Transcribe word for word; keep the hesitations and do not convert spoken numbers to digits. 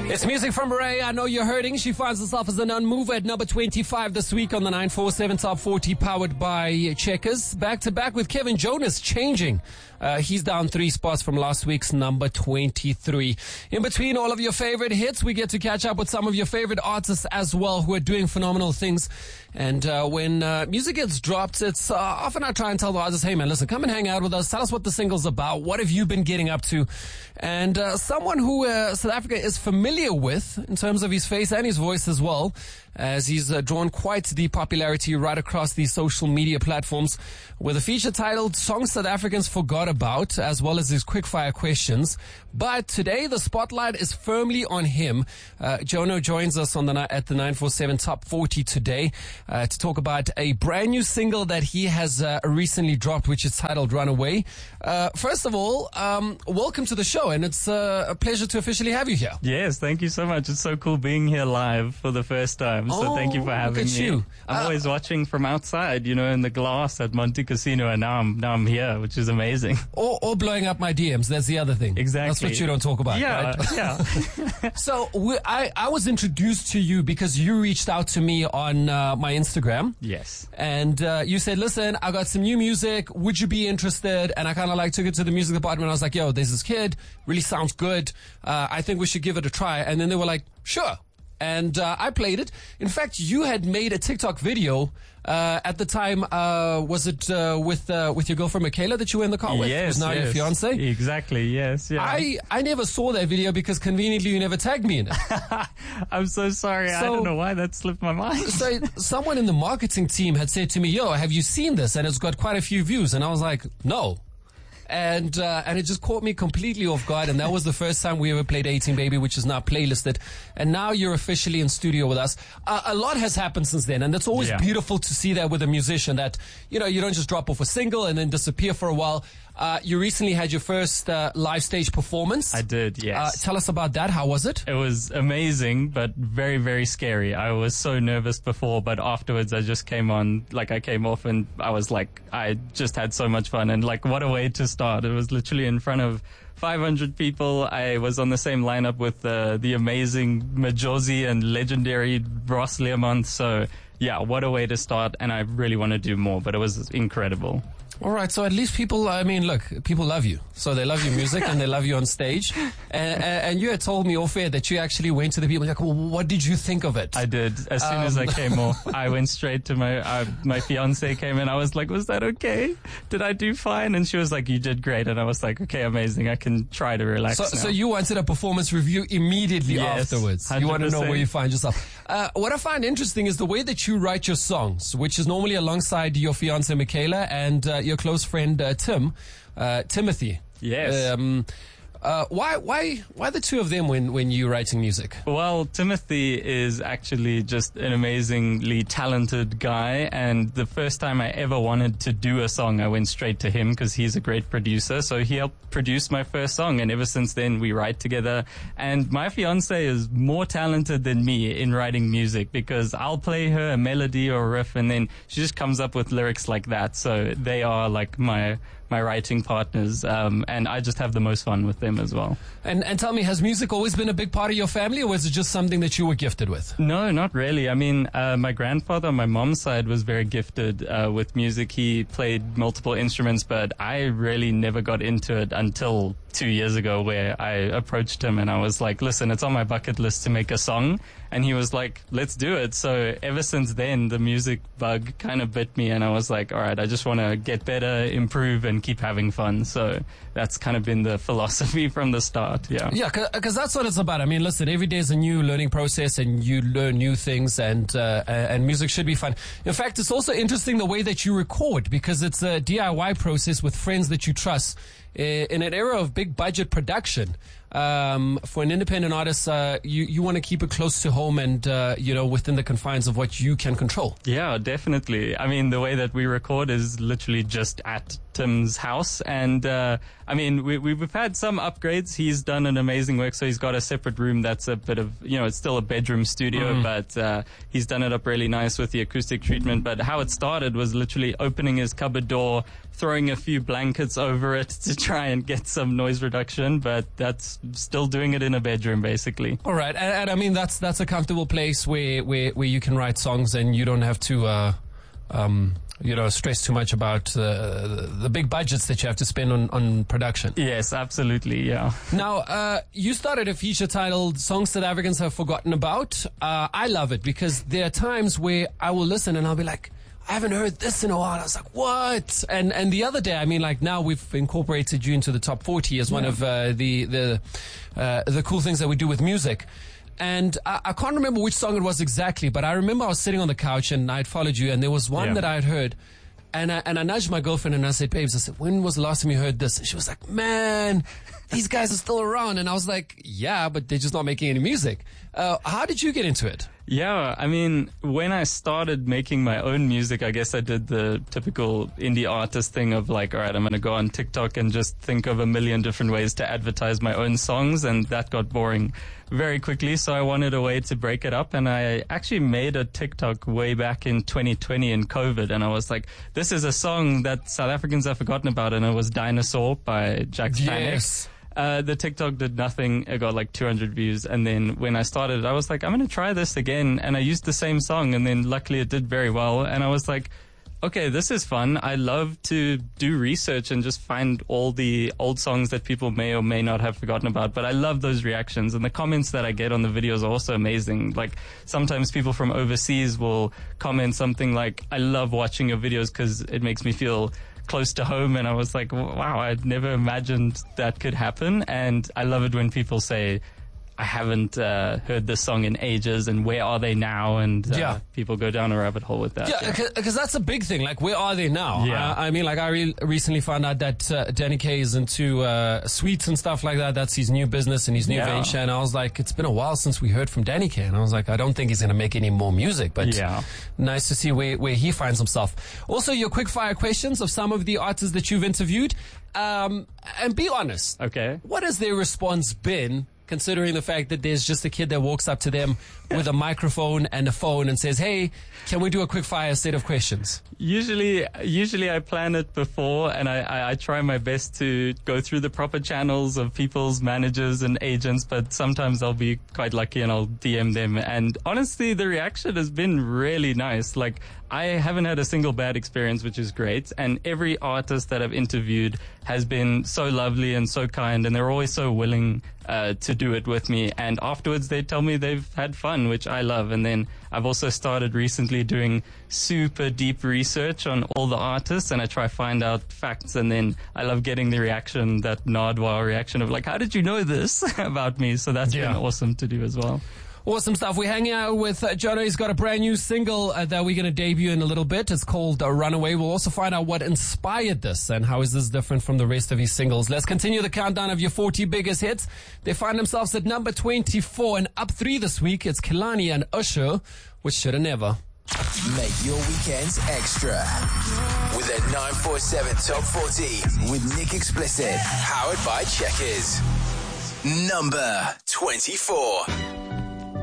It's music from Beret. I know you're hurting. She finds herself as an unmover at number twenty-five this week on the nine four seven Top forty, powered by Checkers. Back to back with Kevin Jonas, changing. Uh, he's down three spots from last week's number twenty-three. In between all of your favorite hits, we get to catch up with some of your favorite artists as well who are doing phenomenal things. And uh, when uh, music gets dropped, it's uh, often I try and tell the artists, hey man, listen, come and hang out with us. Tell us what the single's about. What have you been getting up to? And uh, someone who uh, South Africa is familiar with in terms of his face and his voice as well, as he's uh, drawn quite the popularity right across the social media platforms with a feature titled Songs South Africans Forgot About, as well as his quickfire questions. But today the spotlight is firmly on him. Uh, Jono joins us on the at the nine four seven Top forty today uh, to talk about a brand new single that he has uh, recently dropped, which is titled Runaway. Uh, first of all, um, welcome to the show, and it's uh, a pleasure to officially have you here. Yes, thank you so much. It's so cool being here live for the first time. So oh, thank you for having look at me. You. I'm uh, always watching from outside, you know, in the glass at Monte Casino, and now I'm now I'm here, which is amazing. Or, or blowing up my D Ms. That's the other thing. Exactly. That's what you don't talk about. Yeah, right? yeah. So we, I I was introduced to you because you reached out to me on uh, my Instagram. Yes. And uh, you said, listen, I got some new music. Would you be interested? And I kind of like took it to the music department. I was like, yo, there's this kid. Really sounds good. Uh, I think we should give it a try. And then they were like, sure. And uh, I played it. In fact, you had made a TikTok video uh, at the time. Uh, was it uh, with uh, with your girlfriend Michaela that you were in the car with? Yes, Who's now yes. your fiance? Exactly. Yes. Yeah. I I never saw that video because conveniently you never tagged me in it. I'm so sorry. So, I don't know why that slipped my mind. So someone in the marketing team had said to me, "Yo, have you seen this?" And it's got quite a few views. And I was like, "No." And uh, and it just caught me completely off guard, and that was the first time we ever played eighteen Baby, which is now playlisted. And now you're officially in studio with us. Uh, a lot has happened since then, and it's always Yeah. beautiful to see that with a musician, that, you know, you don't just drop off a single and then disappear for a while. Uh, you recently had your first uh, live stage performance. I did, yes. Uh, tell us about that. How was it? It was amazing, but very, very scary. I was so nervous before, but afterwards I just came on, like I came off and I was like, I just had so much fun, and like, what a way to start. It was literally in front of five hundred people. I was on the same lineup with uh, the amazing Majosi and legendary Ross Learmonth. So yeah, what a way to start. And I really want to do more, but it was incredible. All right, so at least people, I mean, look, people love you. So they love your music and they love you on stage. And, and you had told me off air that you actually went to the people, like, well, what did you think of it? I did. As soon Um, as I came off, I went straight to my, uh, my fiance came in. I was like, was that okay? Did I do fine? And she was like, you did great. And I was like, okay, amazing. I can try to relax So, now. so you wanted a performance review immediately Yes, afterwards. one hundred percent. You want to know where you find yourself. Uh, what I find interesting is the way that you write your songs, which is normally alongside your fiance Michaela and uh, your close friend uh, Tim, uh, Timothy. Yes. Um, uh, why, why, why the two of them when, when you're writing music? Well, Timothy is actually just an amazingly talented guy, and the first time I ever wanted to do a song, I went straight to him because he's a great producer. So he helped produce my first song, and ever since then we write together. And my fiance is more talented than me in writing music, because I'll play her a melody or a riff, and then she just comes up with lyrics like that. So they are like my my writing partners, um, and I just have the most fun with them as well. And, and tell me, has music always been a big part of your family, or was it just something that you were gifted with? No, not really. I mean, uh, my grandfather on my mom's side was very gifted uh, with music. He played multiple instruments, but I really never got into it until two years ago, where I approached him and I was like, listen, it's on my bucket list to make a song. And he was like, let's do it. So ever since then, the music bug kind of bit me, and I was like, all right, I just want to get better, improve, and keep having fun. So that's kind of been the philosophy from the start. Yeah. Yeah, because that's what it's about. I mean, listen, every day is a new learning process, and you learn new things, and uh, and music should be fun. In fact, it's also interesting the way that you record, because it's a D I Y process with friends that you trust. In an era of big budget production, um, for an independent artist, uh, you, you want to keep it close to home and, uh, you know, within the confines of what you can control. Yeah, definitely. I mean, the way that we record is literally just at Tim's house. And, uh, I mean, we, we've had some upgrades. He's done an amazing work. So he's got a separate room that's a bit of, you know, it's still a bedroom studio, mm. but uh, he's done it up really nice with the acoustic treatment. But how it started was literally opening his cupboard door, throwing a few blankets over it to try and get some noise reduction. But that's still doing it in a bedroom, basically. All right. And, and I mean, that's that's a comfortable place where, where, where you can write songs and you don't have to... Uh, um you know, stress too much about uh, the big budgets that you have to spend on, on production. Yes, absolutely, yeah. Now, uh, you started a feature titled Songs South Africans Have Forgotten About. Uh, I love it because there are times where I will listen and I'll be like, I haven't heard this in a while. I was like, what? And and the other day, I mean, like now we've incorporated you into the top forty as one yeah. of uh, the, the, uh, the cool things that we do with music. And I, I can't remember which song it was exactly, but I remember I was sitting on the couch and I'd followed you, and there was one yeah. that I had heard, and I, and I nudged my girlfriend and I said, babes, I said, when was the last time you heard this? And she was like, man, these guys are still around. And I was like, yeah, but they're just not making any music. Uh, how did you get into it? Yeah, I mean, when I started making my own music, I guess I did the typical indie artist thing of like, all right, I'm going to go on TikTok and just think of a million different ways to advertise my own songs. And that got boring very quickly. So I wanted a way to break it up. And I actually made a TikTok way back in twenty twenty in COVID. And I was like, this is a song that South Africans have forgotten about. And it was Dinosaur by Jack Spanish. Yes. Uh, the TikTok did nothing. It got like two hundred views. And then when I started, I was like, I'm going to try this again. And I used the same song. And then luckily it did very well. And I was like, okay, this is fun. I love to do research and just find all the old songs that people may or may not have forgotten about. But I love those reactions. And the comments that I get on the videos are also amazing. Like sometimes people from overseas will comment something like, I love watching your videos because it makes me feel close to home. And I was like, wow, I'd never imagined that could happen. And I love it when people say, I haven't uh, heard this song in ages, and where are they now? And uh, yeah. people go down a rabbit hole with that. Yeah, because yeah. that's a big thing. Like, where are they now? Yeah. Uh, I mean, like, I re- recently found out that uh, Danny K is into uh, sweets and stuff like that. That's his new business and his new yeah. venture. And I was like, it's been a while since we heard from Danny K. And I was like, I don't think he's going to make any more music. But yeah. nice to see where, where he finds himself. Also, your quick fire questions of some of the artists that you've interviewed. Um, and be honest. Okay. What has their response been, considering the fact that there's just a kid that walks up to them with a microphone and a phone and says, hey, can we do a quick fire set of questions? Usually, usually I plan it before, and I, I, I try my best to go through the proper channels of people's managers and agents, but sometimes I'll be quite lucky and I'll D M them. And honestly, the reaction has been really nice. Like, I haven't had a single bad experience, which is great. And every artist that I've interviewed has been so lovely and so kind, and they're always so willing uh, to do it with me. And afterwards, they tell me they've had fun, which I love. And then I've also started recently doing super deep research on all the artists, and I try to find out facts. And then I love getting the reaction, that Nardwar reaction of like, how did you know this about me? So that's yeah. been awesome to do as well. Awesome stuff. We're hanging out with uh, Jono. He's got a brand new single uh, that we're going to debut in a little bit. It's called uh, Runaway. We'll also find out what inspired this and how is this different from the rest of his singles. Let's continue the countdown of your forty biggest hits. They find themselves at number twenty-four, and up three this week. It's Kehlani and Usher, which shoulda never. Make your weekends extra with a nine four seven Top forty with Nick Explicit, powered by Checkers. Number twenty-four.